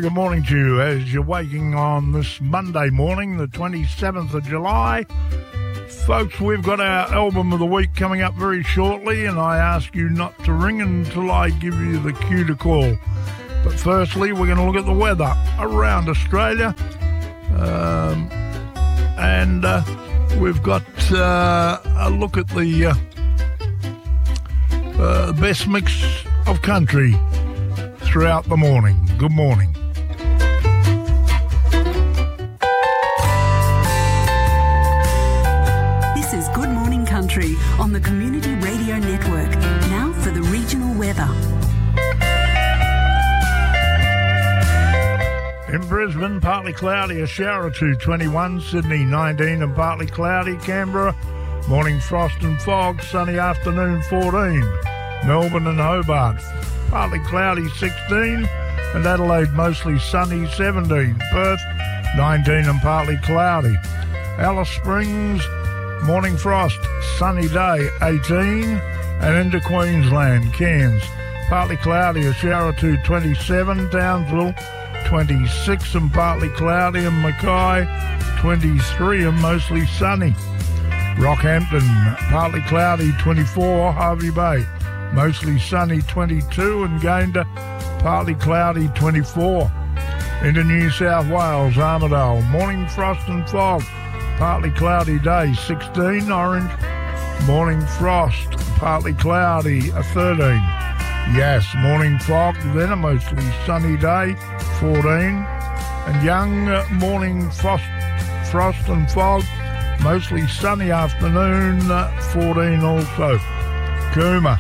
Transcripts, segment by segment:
good morning to you as you're waking on this Monday morning, the 27th of July. Folks, we've got our album of the week coming up very shortly, and I ask you not to ring until I give you the cue to call. But firstly, we're going to look at the weather around Australia. And we've got a look at the best mix of country throughout the morning. Good morning. This is Good Morning Country on the Community Radio Network. Now for the regional weather. In Brisbane, partly cloudy, a shower or two, 21. Sydney, 19 and partly cloudy. Canberra, morning frost and fog, sunny afternoon, 14. Melbourne and Hobart, partly cloudy, 16. And Adelaide, mostly sunny, 17. Perth, 19 and partly cloudy. Alice Springs, morning frost, sunny day, 18. And into Queensland, Cairns, partly cloudy, a shower or two, 27. Townsville, 26 and partly cloudy, and Mackay 23 and mostly sunny. Rockhampton, partly cloudy, 24. Harvey Bay, mostly sunny, 22, and Gayndah, partly cloudy, 24. Into New South Wales, Armidale, morning frost and fog, partly cloudy day, 16. Orange, morning frost, partly cloudy, 13. Yes, morning fog, then a mostly sunny day, 14. And Young, morning frost and fog, mostly sunny afternoon, 14 also. Cooma,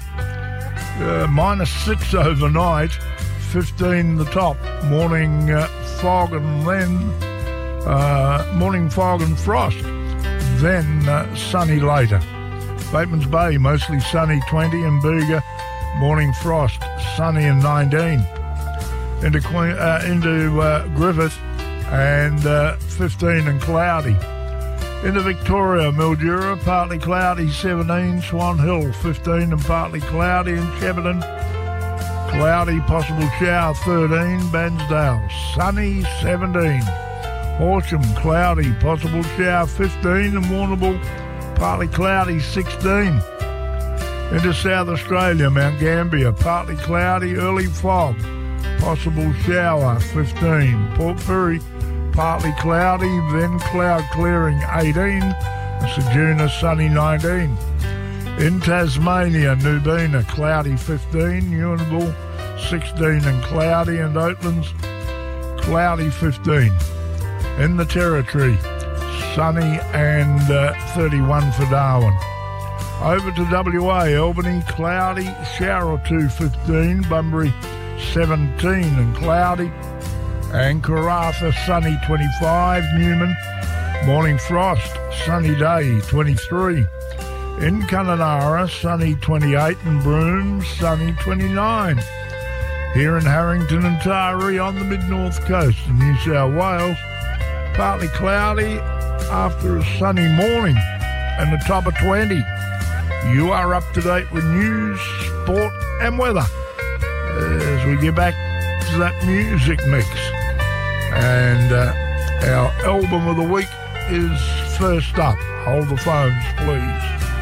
-6 overnight, 15 the top. Morning fog and then morning fog and frost, then sunny later. Batemans Bay, mostly sunny, 20. And Bega, morning frost, sunny and 19. Into Griffith and 15 and cloudy. Into Victoria, Mildura, partly cloudy, 17. Swan Hill, 15 and partly cloudy. In Shepparton, cloudy, possible shower, 13. Bairnsdale, sunny, 17. Horsham, cloudy, possible shower, 15. And Warrnambool, partly cloudy, 16. Into South Australia, Mount Gambier, partly cloudy, early fog, possible shower, 15. Port Pirie, partly cloudy, then cloud clearing, 18. Ceduna, sunny, 19. In Tasmania, Nubina, cloudy, 15. Ewanville, 16 and cloudy. And Oatlands, cloudy, 15. In the Territory, sunny and 31 for Darwin. Over to WA, Albany, cloudy, shower or two, 15. Bunbury, 17 and cloudy. And Karratha, sunny, 25. Newman, morning frost, sunny day, 23. In Kununurra, sunny, 28. And Broome, sunny, 29. Here in Harrington and Taree on the mid-north coast of New South Wales, partly cloudy after a sunny morning and the top of 20. You are up to date with news, sport and weather as we get back to that music mix. And our album of the week is first up. Hold the phones, please.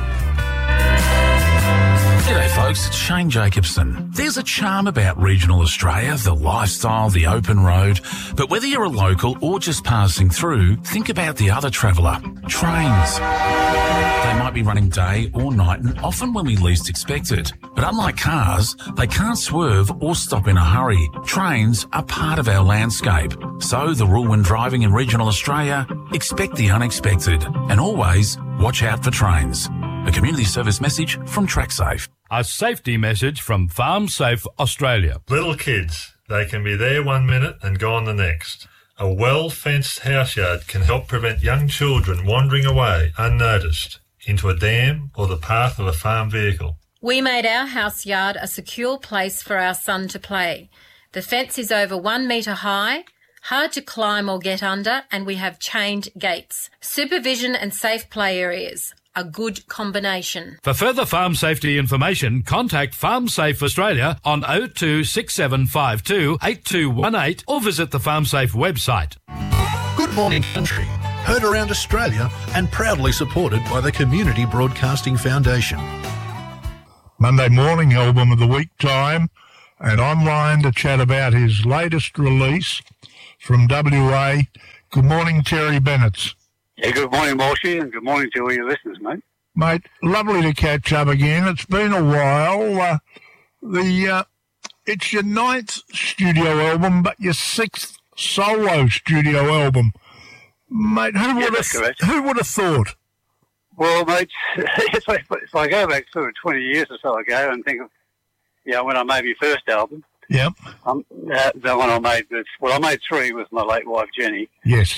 G'day folks, it's Shane Jacobson. There's a charm about regional Australia, the lifestyle, the open road. But whether you're a local or just passing through, think about the other traveller, trains. They might be running day or night and often when we least expect it. But unlike cars, they can't swerve or stop in a hurry. Trains are part of our landscape. So the rule when driving in regional Australia, expect the unexpected and always watch out for trains. A community service message from TrackSafe. A safety message from Farm Safe Australia. Little kids, they can be there 1 minute and gone the next. A well-fenced houseyard can help prevent young children wandering away unnoticed into a dam or the path of a farm vehicle. We made our house yard a secure place for our son to play. The fence is over 1 metre high, hard to climb or get under, and we have chained gates. Supervision and safe play areas. a good combination. For further farm safety information, contact FarmSafe Australia on 026752 8218 or visit the FarmSafe website. Good morning, country. Heard around Australia and proudly supported by the Community Broadcasting Foundation. Monday morning album of the week time, and I'm Ryan to chat about his latest release from WA. Good morning, Terry Bennett. Yeah, good morning, Walshy, and good morning to all your listeners, mate. Mate, lovely to catch up again. It's been a while. It's your 9th studio album, but your 6th solo studio album. Mate, who would have thought? Well, mate, if I go back sort of 20 years or so ago and think of, when I made my first album. Yep. The one I made I made 3 with my late wife, Jenny. Yes.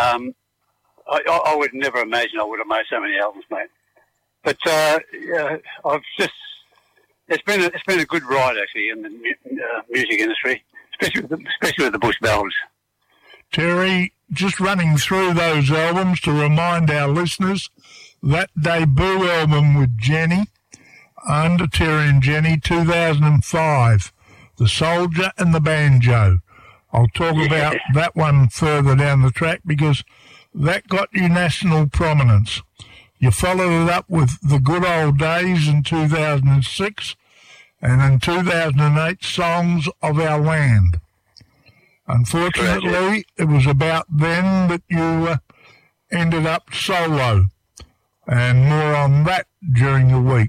I would never imagine I would have made so many albums, mate. But it's been a good ride actually in the music industry, especially with the bush ballads. Terry, just running through those albums to remind our listeners, that debut album with Jenny, under Terry and Jenny, 2005, The Soldier and the Banjo. I'll talk about that one further down the track because that got you national prominence. You followed it up with The Good Old Days in 2006 and in 2008, Songs of Our Land. Unfortunately, it was about then that you ended up solo, and more on that during the week.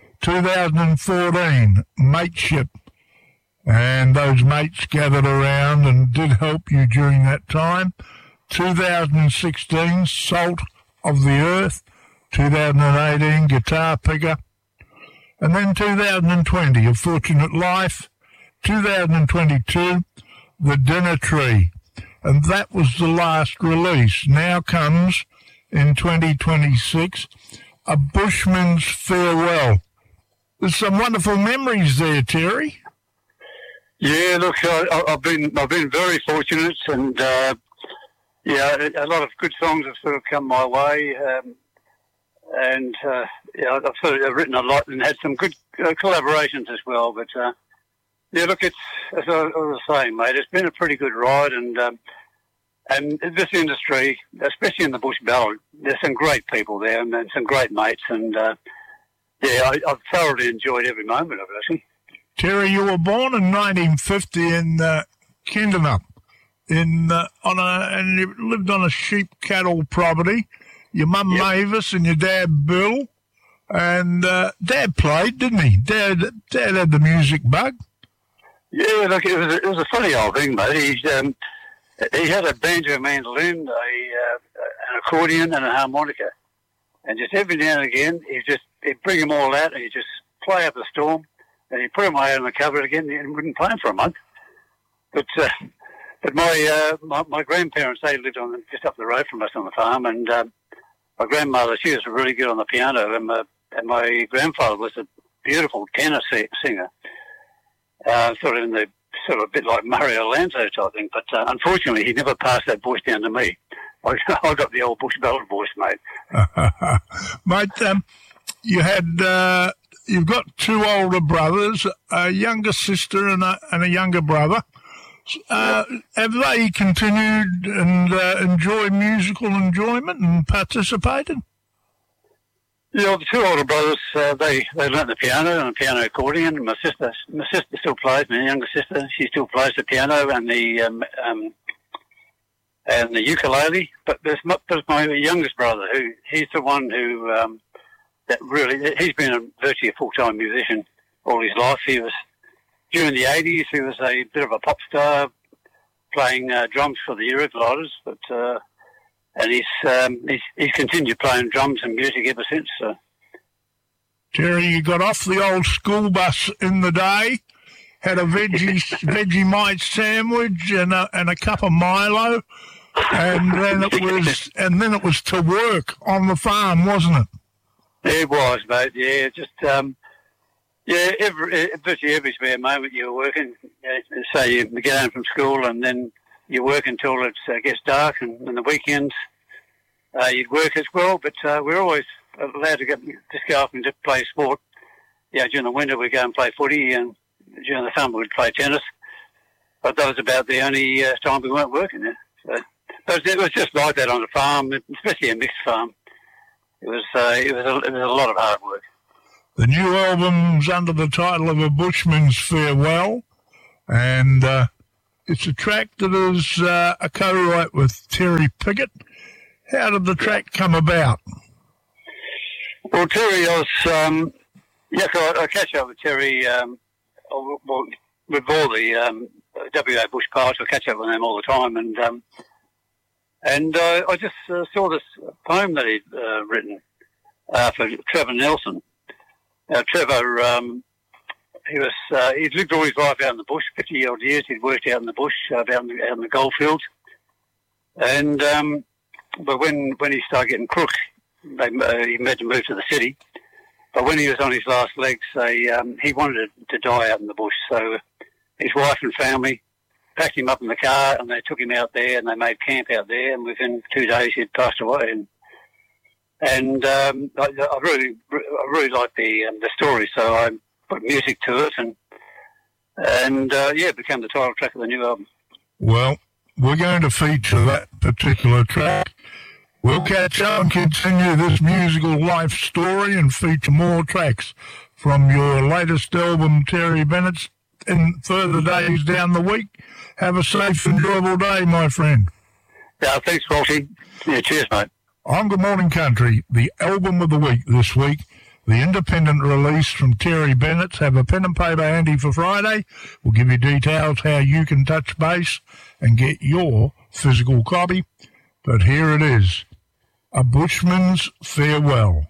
2014, Mateship, and those mates gathered around and did help you during that time. 2016, Salt of the Earth. 2018, Guitar Picker. And then 2020, A Fortunate Life. 2022, The Dinner Tree. And that was the last release. Now comes, in 2026, A Bushman's Farewell. There's some wonderful memories there, Terry. Yeah, look, I've been very fortunate, and a lot of good songs have sort of come my way, and I've sort of written a lot and had some good collaborations as well. But look, it's as I was saying, mate, it's been a pretty good ride, and this industry, especially in the bush ballad, there's some great people there and some great mates, and I've thoroughly enjoyed every moment of it, actually. Terry, you were born in 1950 in Kindernup, and you lived on a sheep cattle property. Your mum Mavis and your dad Bill, and Dad played, didn't he? Dad had the music bug. Yeah, look, it was a funny old thing, mate. He had a banjo mandolin, an accordion, and a harmonica, and just every now and again he'd bring them all out and he'd just play up a storm. And he put them away in the cupboard again and wouldn't play them for a month. But my grandparents, they lived just up the road from us on the farm, and my grandmother, she was really good on the piano, and my grandfather was a beautiful tenor singer, sort of a bit like Mario Lanza type thing. But unfortunately, he never passed that voice down to me. I got the old bush ballad voice, mate. Mate, you've got 2 older brothers, a younger sister and a younger brother. Have they continued and enjoy musical enjoyment and participated? Yeah, the 2 older brothers, they learnt the piano and the piano accordion. And my sister still plays. My younger sister, she still plays the piano and the ukulele. But there's my youngest brother, he's the one who he's been virtually a full-time musician all his life. He was, during the 80s, he was a bit of a pop star, playing drums for the Eurogliders, and he's continued playing drums and music ever since. So. Terry, you got off the old school bus in the day, had a Vegemite sandwich and a cup of Milo, and then it was to work on the farm, wasn't it? It was, mate. Yeah, just virtually every spare moment you were working. Say you get home from school and then you work until it gets dark, and the weekends you'd work as well. But we're always allowed to just go up and just play sport. Yeah, during the winter we'd go and play footy, and during the summer we'd play tennis. But that was about the only time we weren't working there. So, but it was just like that on a farm, especially a mixed farm. It was a lot of hard work. The new album's under the title of A Bushman's Farewell, and it's a track that is a co-write with Terry Pickett. How did the track come about? Well, Terry, I catch up with Terry, with all the WA Bush Pirates. I catch up with them all the time, and I just saw this poem that he'd written for Trevor Nelson. Trevor, he'd lived all his life out in the bush, 50-odd years. He'd worked out in the bush, out in the goldfields, and but when he started getting crook, he had to move to the city. But when he was on his last legs, he wanted to die out in the bush. So his wife and family packed him up in the car, and they took him out there, and they made camp out there. And within 2 days, he'd passed away. And I really liked the story, so I put music to it, and it became the title track of the new album. Well, we're going to feature that particular track. We'll catch up and continue this musical life story and feature more tracks from your latest album, Terry Bennett's, in further days down the week. Have a safe, enjoyable day, my friend. Yeah, thanks, Walty. Yeah, cheers, mate. On Good Morning Country, the album of the week this week, the independent release from Terry Bennett's. Have a pen and paper handy for Friday. We'll give you details how you can touch base and get your physical copy. But here it is, A Bushman's Farewell.